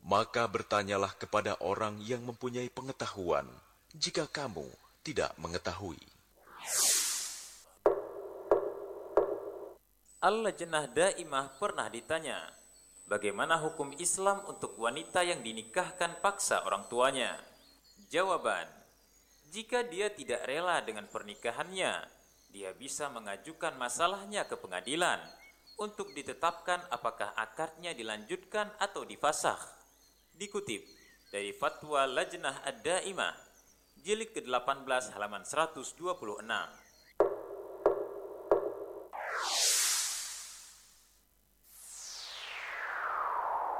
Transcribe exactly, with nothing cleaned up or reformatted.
Maka bertanyalah kepada orang yang mempunyai pengetahuan, jika kamu tidak mengetahui. Al-Lajnah Daimah pernah ditanya, bagaimana hukum Islam untuk wanita yang dinikahkan paksa orang tuanya? Jawaban, jika dia tidak rela dengan pernikahannya, dia bisa mengajukan masalahnya ke pengadilan untuk ditetapkan apakah akadnya dilanjutkan atau difasakh. Dikutip dari Fatwa Lajnah Ad-Daimah, jilid ke delapan belas halaman seratus dua puluh enam.